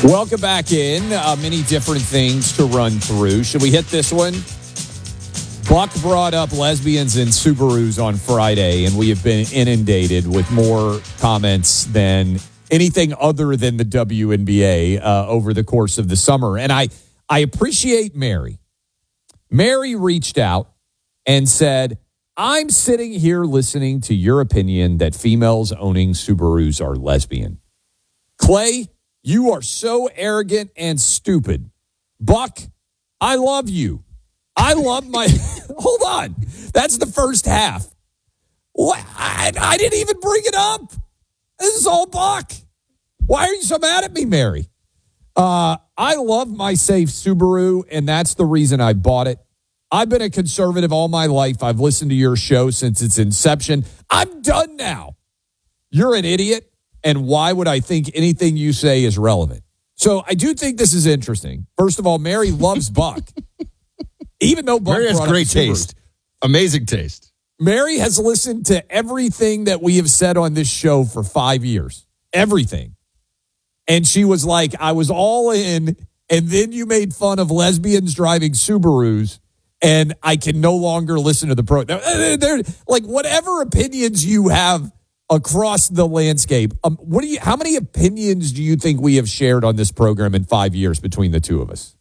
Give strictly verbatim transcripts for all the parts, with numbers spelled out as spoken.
Welcome back in. Uh, many different things to run through. Should we hit this one? Buck brought up lesbians and Subarus on Friday, and we have been inundated with more comments than anything other than the W N B A uh, over the course of the summer. And I, I appreciate Mary. Mary reached out and said, I'm sitting here listening to your opinion that females owning Subarus are lesbian. Clay, you are so arrogant and stupid. Buck, I love you. I love my... Hold on. That's the first half. What? I, I didn't even bring it up. This is all Buck. Why are you so mad at me, Mary? Uh, I love my safe Subaru, and that's the reason I bought it. I've been a conservative all my life. I've listened to your show since its inception. I'm done now. You're an idiot. And why would I think anything you say is relevant? So I do think this is interesting. First of all, Mary loves Buck. Even though Buck Mary has great taste. Amazing taste. Mary has listened to everything that we have said on this show for five years. Everything. And she was like, I was all in, and then you made fun of lesbians driving Subarus, and I can no longer listen to the pro. They're, like, whatever opinions you have across the landscape, um, what do you? How many opinions do you think we have shared on this program in five years between the two of us?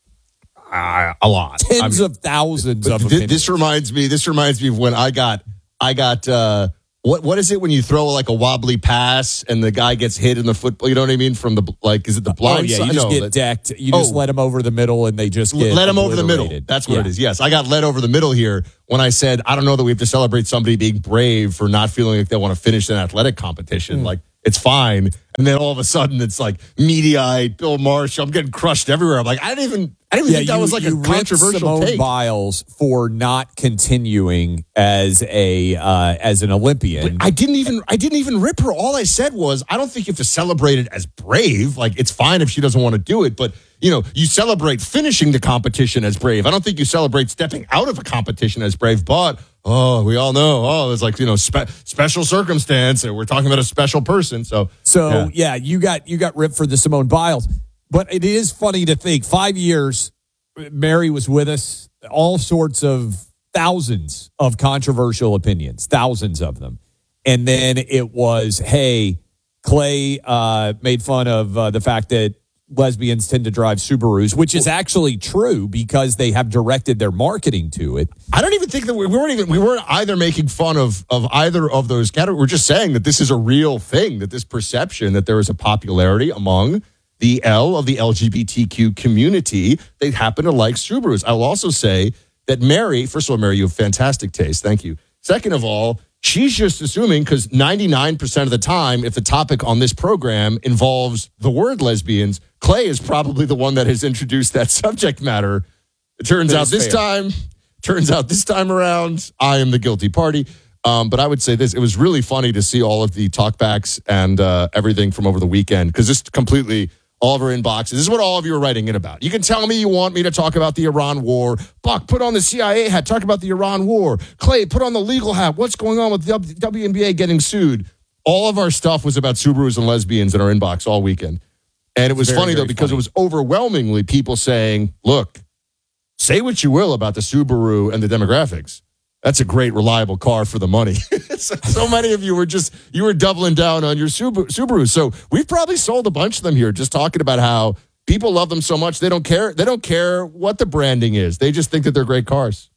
Uh, a lot, tens I mean, of thousands of th- opinions. This reminds me. This reminds me of when I got. I got. Uh, what What is it when you throw like a wobbly pass and the guy gets hit in the football? You know what I mean? From the like, is it the blind Oh yeah, side? you just no, get that, decked. You just oh, let them over the middle, and they just get let them over the middle. obliterated. That's what yeah. it is. Yes, I got led over the middle here when I said I don't know that we have to celebrate somebody being brave for not feeling like they want to finish an athletic competition. Mm. Like it's fine, and then all of a sudden it's like media-eyed Bill Marshall. I'm getting crushed everywhere. I'm like I didn't even. I didn't even yeah, think that you, was like you a controversial Simone take. Biles for not continuing as a uh, as an Olympian. But I didn't even I didn't even rip her. All I said was I don't think you have to celebrate it as brave. Like it's fine if she doesn't want to do it, but you know you celebrate finishing the competition as brave. I don't think you celebrate stepping out of a competition as brave. But oh, we all know oh, it's like you know spe- special circumstance. And we're talking about a special person. So so yeah. yeah, you got you got ripped for the Simone Biles. But it is funny to think five years, Mary was with us, all sorts of thousands of controversial opinions, thousands of them. And then it was, hey, Clay uh, made fun of uh, the fact that lesbians tend to drive Subarus, which is actually true because they have directed their marketing to it. I don't even think that we, we weren't even we weren't either making fun of of either of those categories. We're just saying that this is a real thing, that this perception that there is a popularity among the L of the L G B T Q community, they happen to like Subarus. I'll also say that Mary, first of all, Mary, you have fantastic taste. Thank you. Second of all, she's just assuming because ninety-nine percent of the time, if the topic on this program involves the word lesbians, Clay is probably the one that has introduced that subject matter. It turns out this fair. time, turns out this time around, I am the guilty party. Um, but I would say this, it was really funny to see all of the talkbacks and uh, everything from over the weekend because this completely... all of our inboxes. This is what all of you are writing in about. You can tell me you want me to talk about the Iran war. Buck, put on the C I A hat. Talk about the Iran war. Clay, put on the legal hat. What's going on with the W N B A getting sued? All of our stuff was about Subarus and lesbians in our inbox all weekend. And it was very, funny, though, because funny. it was overwhelmingly people saying, look, say what you will about the Subaru and the demographics. That's a great, reliable car for the money. so, so many of you were just, you were doubling down on your Subaru, Subaru. So we've probably sold a bunch of them here, just talking about how people love them so much. They don't care. They don't care what the branding is. They just think that they're great cars.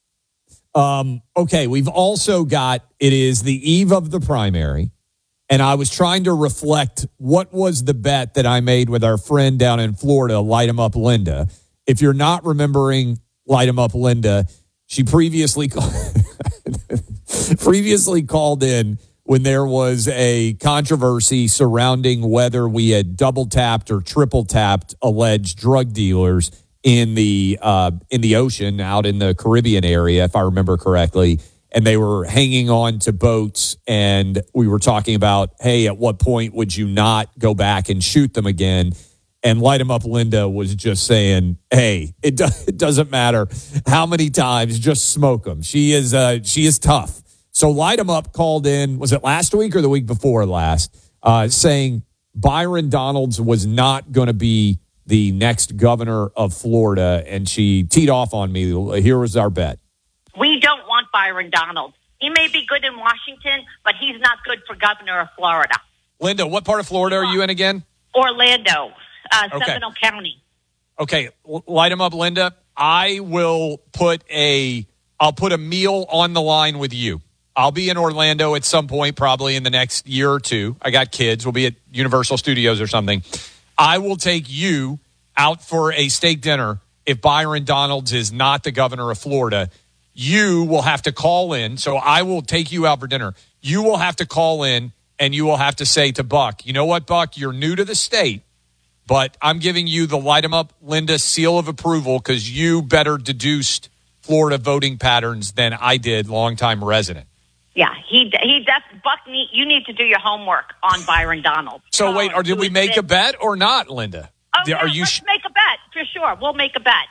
Um, okay. We've also got, it is the eve of the primary. And I was trying to reflect what was the bet that I made with our friend down in Florida, Light 'em Up Linda. If you're not remembering Light 'em Up Linda, she previously previously called in when there was a controversy surrounding whether we had double tapped or triple tapped alleged drug dealers in the uh, in the ocean out in the Caribbean area, if I remember correctly. And they were hanging on to boats, and we were talking about, hey, at what point would you not go back and shoot them again? And Light 'em Up Linda was just saying, hey, it, do- it doesn't matter how many times, just smoke them. She is uh, she is tough. So Light 'em Up called in, was it last week or the week before last, uh, saying, Byron Donalds was not going to be the next governor of Florida, and she teed off on me. Here was our bet. We don't want Byron Donalds. He may be good in Washington, but he's not good for governor of Florida. Linda, what part of Florida are you in again? Orlando, uh, Okay. Seminole County. Okay, l- light them up, Linda. I will put a, I'll put a meal on the line with you. I'll be in Orlando at some point, probably in the next year or two. I got kids. We'll be at Universal Studios or something. I will take you out for a steak dinner if Byron Donalds is not the governor of Florida. You will have to call in. So I will take you out for dinner. You will have to call in and you will have to say to Buck, you know what, Buck, you're new to the state, but I'm giving you the light 'em up, Linda, seal of approval because you better deduced Florida voting patterns than I did, longtime resident. Yeah, he he. That's Buck. Need, you need to do your homework on Byron Donalds. So Oh, wait, or did we make a bet or not, Linda? Oh, Are yeah, you let's sh- make a bet for sure. We'll make a bet.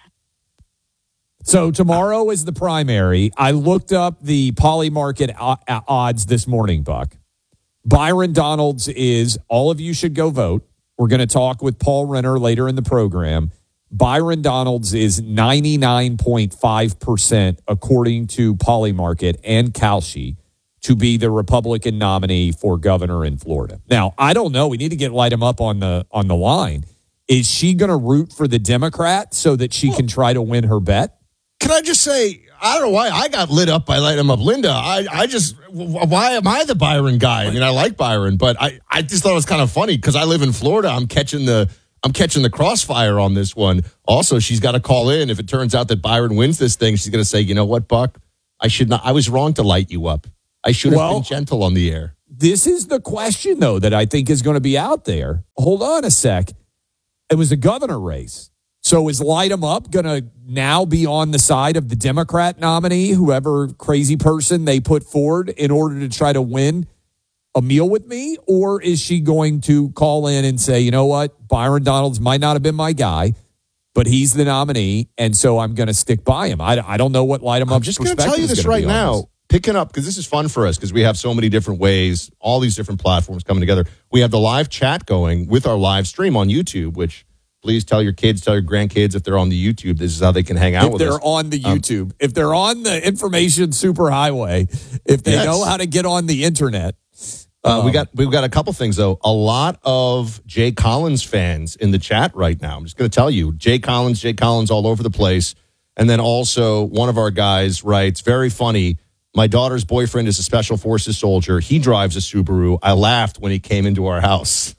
So tomorrow is the primary. I looked up the poly market o- odds this morning, Buck. Byron Donalds is, all of you should go vote. We're going to talk with Paul Renner later in the program. Byron Donalds is ninety-nine point five percent according to Polymarket and Kalshi to be the Republican nominee for governor in Florida. Now, I don't know. We need to get light him up on the on the line. Is she going to root for the Democrat so that she can try to win her bet? Can I just say, I don't know why I got lit up by lighting him up, Linda. I, I just, why am I the Byron guy? I mean, I like Byron, but I, I just thought it was kind of funny because I live in Florida. I'm catching the, I'm catching the crossfire on this one. Also, she's got to call in. If it turns out that Byron wins this thing, she's going to say, you know what, Buck? I should not, I was wrong to light you up. I should have Well, been gentle on the air. This is the question, though, that I think is going to be out there. Hold on a sec. It was a governor race. So is Light 'em Up going to now be on the side of the Democrat nominee, whoever crazy person they put forward, in order to try to win a meal with me? Or is she going to call in and say, you know what, Byron Donalds might not have been my guy, but he's the nominee, and so I'm going to stick by him? I, I don't know what Light 'em Up's I'm just going to perspective tell you is this gonna right be on now. this. Picking up, because this is fun for us, because we have so many different ways, all these different platforms coming together. We have the live chat going with our live stream on YouTube, which please tell your kids, tell your grandkids if they're on the YouTube, this is how they can hang out if with they're us. on the Um, YouTube, if they're on the information superhighway, if they Yes. know how to get on the internet. Uh, um, we got we've got a couple things though. A lot of Jay Collins fans in the chat right now. I'm just going to tell you, Jay Collins, Jay Collins, all over the place. And then also one of our guys writes, very funny. My daughter's boyfriend is a special forces soldier. He drives a Subaru. I laughed when he came into our house.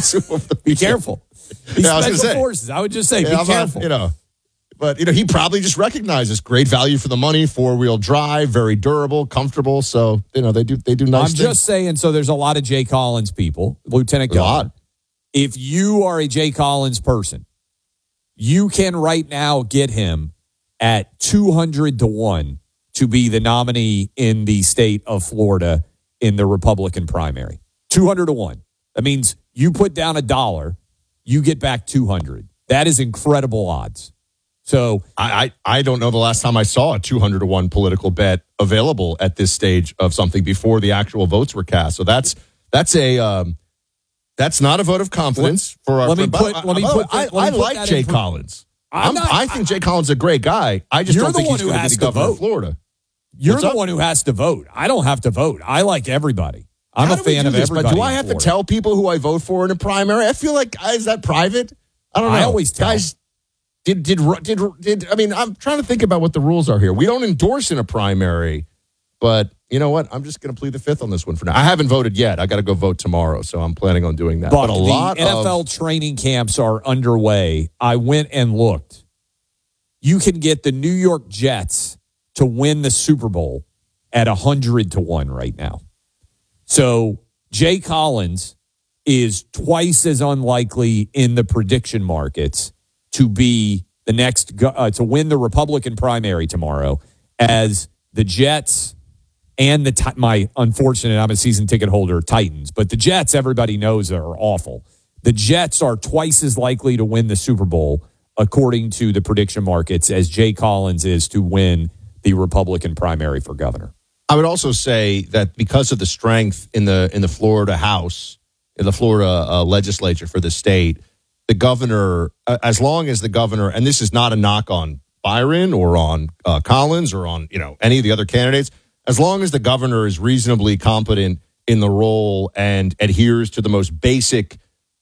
Be careful. He's Yeah, I was special gonna say. forces. I would just say, Yeah, be I'm not- careful. you know, but you know, he probably just recognizes great value for the money, four wheel drive, very durable, comfortable. So you know, they do they do nice I'm things. just saying. So there's a lot of Jay Collins people, Lieutenant A lot. Governor. If you are a Jay Collins person, you can right now get him at two hundred to one to be the nominee in the state of Florida in the Republican primary. two hundred to one. That means you put down a dollar, you get back two hundred. That is incredible odds. So I, I I don't know the last time I saw a two hundred to one political bet available at this stage of something before the actual votes were cast. So that's that's a um, that's not a vote of confidence for our let me friend. put- But, let me by the way, put I, that- let me I put like that Jay in for- Collins. I'm I'm, not- I think Jay Collins is a great guy. I just You're don't the think one he's who going to be has the to governor vote. of Florida. you're What's the up? one who has to vote. I don't have to vote. I like everybody. I'm How a do we fan do of this? everybody. But do I in have to Florida. tell people who I vote for in a primary? I feel like is that private? I don't know. I always tell. Guys, did did did did I mean? I'm trying to think about what the rules are here. We don't endorse in a primary, but you know what? I'm just going to plead the fifth on this one for now. I haven't voted yet. I got to go vote tomorrow, so I'm planning on doing that. Buck, but a the lot N F L of training camps are underway. I went and looked. You can get the New York Jets to win the Super Bowl at one hundred to one right now. So Jay Collins is twice as unlikely in the prediction markets to be the next go- uh, to win the Republican primary tomorrow as the Jets and the Ti- my unfortunate, I'm a season ticket holder, Titans. But the Jets, everybody knows, are awful. The Jets are twice as likely to win the Super Bowl, according to the prediction markets, as Jay Collins is to win the Republican primary for governor. I would also say that because of the strength in the in the Florida House, in the Florida uh, legislature for the state, the governor, uh, as long as the governor, and this is not a knock on Byron or on uh, Collins or on, you know, any of the other candidates, as long as the governor is reasonably competent in the role and adheres to the most basic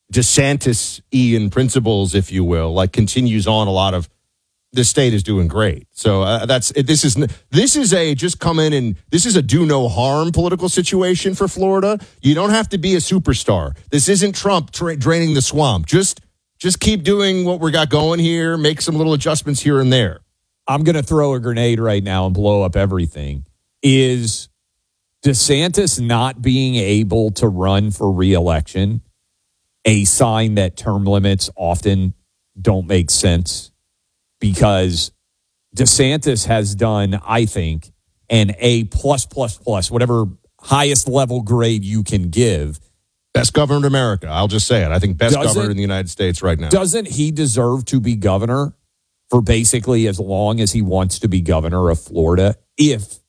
DeSantis-ian principles, if you will, like continues on a lot of, the state is doing great. So uh, that's this is this is a just come in and this is a do no harm political situation for Florida. You don't have to be a superstar. This isn't Trump tra- draining the swamp. Just just keep doing what we got going here. Make some little adjustments here and there. I'm going to throw a grenade right now and blow up everything. Is DeSantis not being able to run for re-election a sign that term limits often don't make sense? Because DeSantis has done, I think, an A plus plus plus, whatever highest level grade you can give. Best governor in America. I'll just say it. I think best Doesn't, governor in the United States right now. Doesn't he deserve to be governor for basically as long as he wants to be governor of Florida? If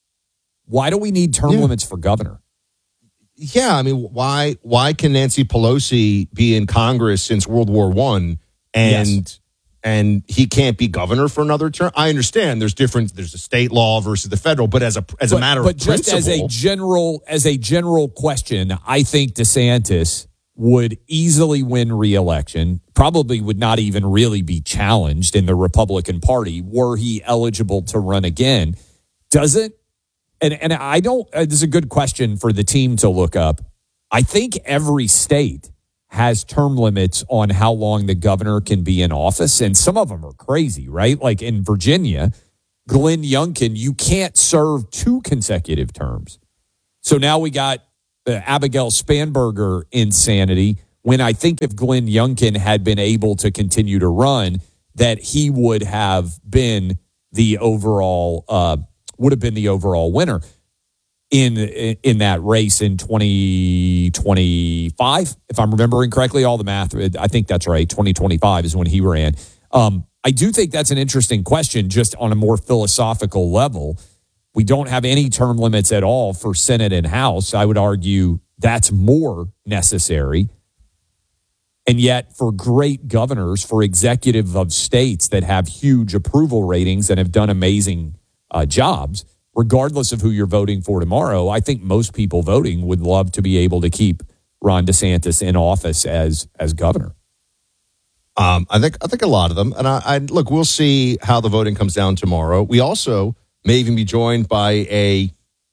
why do we need term yeah. limits for governor? Yeah, I mean, why why can Nancy Pelosi be in Congress since World War One and yes. and he can't be governor for another term? I understand there's different. There's a state law versus the federal, but as a as but, a matter but of just principle, as a general as a general question, I think DeSantis would easily win re-election. Probably would not even really be challenged in the Republican Party were he eligible to run again. Doesn't and and I don't. Uh, this is a good question for the team to look up. I think every state has term limits on how long the governor can be in office. And some of them are crazy, right? Like in Virginia, Glenn Youngkin, you can't serve two consecutive terms. So now we got the Abigail Spanberger insanity when I think if Glenn Youngkin had been able to continue to run, that he would have been the overall, uh, would have been the overall winner. In, in that race in twenty twenty-five, if I'm remembering correctly, all the math, I think that's right. twenty twenty-five is when he ran. Um, I do think that's an interesting question just on a more philosophical level. We don't have any term limits at all for Senate and House. I would argue that's more necessary. And yet for great governors, for executive of states that have huge approval ratings and have done amazing uh, jobs, regardless of who you're voting for tomorrow, I think most people voting would love to be able to keep Ron DeSantis in office as as governor. Um, I think I think a lot of them. And I, I look, we'll see how the voting comes down tomorrow. We also may even be joined by a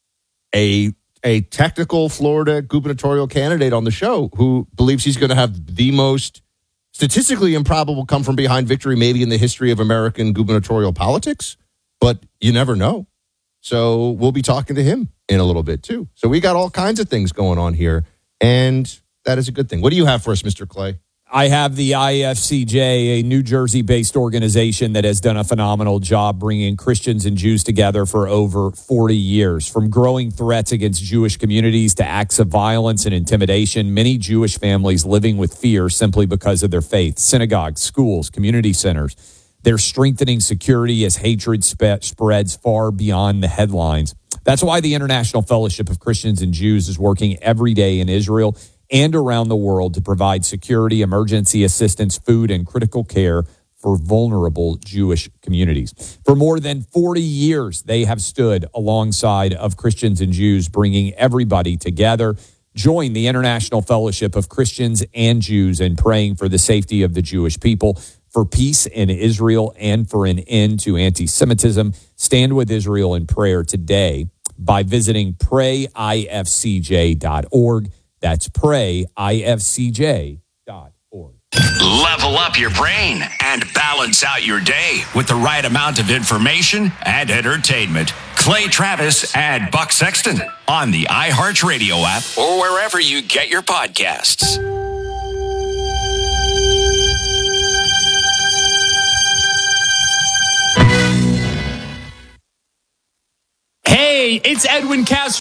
a a technical Florida gubernatorial candidate on the show who believes he's going to have the most statistically improbable come from behind victory maybe in the history of American gubernatorial politics. But you never know. So we'll be talking to him in a little bit, too. So we got all kinds of things going on here, and that is a good thing. What do you have for us, Mister Clay? I have the I F C J, a New Jersey-based organization that has done a phenomenal job bringing Christians and Jews together for over forty years. From growing threats against Jewish communities to acts of violence and intimidation, many Jewish families living with fear simply because of their faith. Synagogues, schools, community centers. They're strengthening security as hatred spe- spreads far beyond the headlines. That's why the International Fellowship of Christians and Jews is working every day in Israel and around the world to provide security, emergency assistance, food, and critical care for vulnerable Jewish communities. For more than forty years, they have stood alongside of Christians and Jews, bringing everybody together. Join the International Fellowship of Christians and Jews in praying for the safety of the Jewish people, for peace in Israel, and for an end to anti-Semitism. Stand with Israel in prayer today by visiting pray I F C J dot org. That's pray I F C J dot org. Level up your brain and balance out your day with the right amount of information and entertainment. Clay Travis and Buck Sexton on the iHeartRadio app or wherever you get your podcasts. Hey, it's Edwin Castro.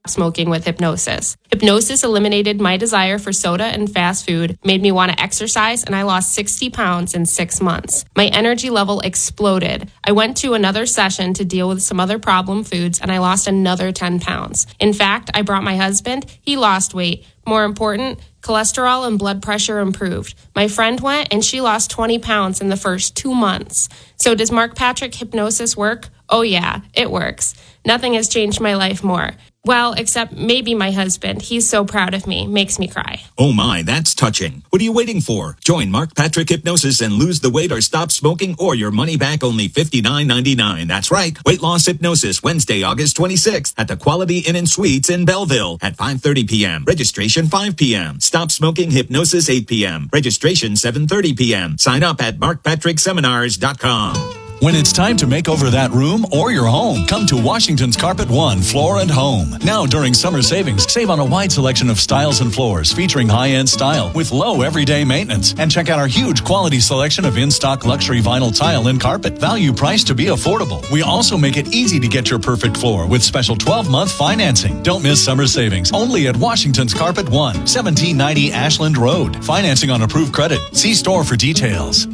smoking with hypnosis. Hypnosis eliminated my desire for soda and fast food, made me want to exercise, and I lost sixty pounds in six months. My energy level exploded. I went to another session to deal with some other problem foods, and I lost another ten pounds. In fact, I brought my husband. He lost weight. More important, cholesterol and blood pressure improved. My friend went, and she lost twenty pounds in the first two months. So does Mark Patrick hypnosis work? Oh yeah, it works. Nothing has changed my life more. Well, except maybe my husband. He's so proud of me. Makes me cry. Oh my, that's touching. What are you waiting for? Join Mark Patrick Hypnosis and lose the weight or stop smoking or your money back only fifty-nine ninety-nine. That's right. Weight Loss Hypnosis, Wednesday, August twenty-sixth at the Quality Inn and Suites in Belleville at five thirty p.m. Registration five p.m. Stop Smoking Hypnosis eight p.m. Registration seven thirty p.m. Sign up at mark patrick seminars dot com. When it's time to make over that room or your home, come to Washington's Carpet One Floor and Home. Now during summer savings, save on a wide selection of styles and floors featuring high-end style with low everyday maintenance. And check out our huge quality selection of in-stock luxury vinyl tile and carpet. Value priced to be affordable. We also make it easy to get your perfect floor with special twelve-month financing. Don't miss summer savings. Only at Washington's Carpet One, seventeen ninety Ashland Road. Financing on approved credit. See store for details.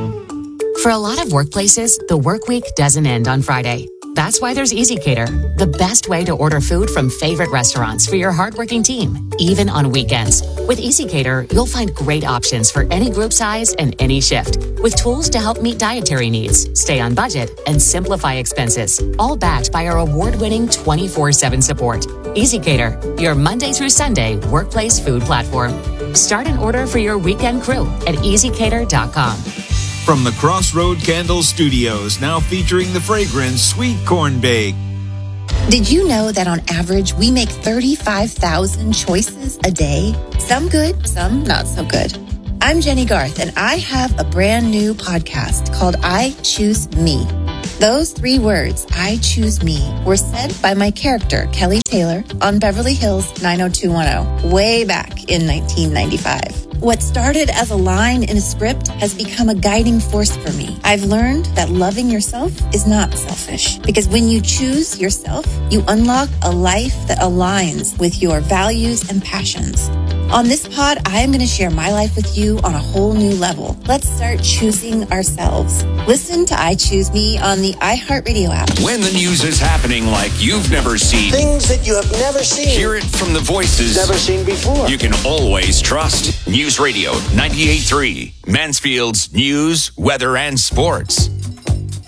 For a lot of workplaces, the work week doesn't end on Friday. That's why there's EasyCater, the best way to order food from favorite restaurants for your hardworking team, even on weekends. With EasyCater, you'll find great options for any group size and any shift, with tools to help meet dietary needs, stay on budget, and simplify expenses, all backed by our award-winning twenty-four seven support. EasyCater, your Monday through Sunday workplace food platform. Start an order for your weekend crew at easy cater dot com. From the Crossroad Candle Studios, now featuring the fragrance Sweet Corn Bake. Did you know that on average, we make thirty-five thousand choices a day? Some good, some not so good. I'm Jenny Garth, and I have a brand new podcast called I Choose Me. Those three words, I choose me, were said by my character, Kelly Taylor, on Beverly Hills nine oh two one oh, way back in nineteen ninety-five. What started as a line in a script has become a guiding force for me. I've learned that loving yourself is not selfish, because when you choose yourself, you unlock a life that aligns with your values and passions. On this pod, I am going to share my life with you on a whole new level. Let's start choosing ourselves. Listen to I Choose Me on the iHeartRadio app. When the news is happening like you've never seen. Things that you have never seen. Hear it from the voices never seen before. You can always trust. News Radio ninety-eight point three. Mansfield's news, weather, and sports.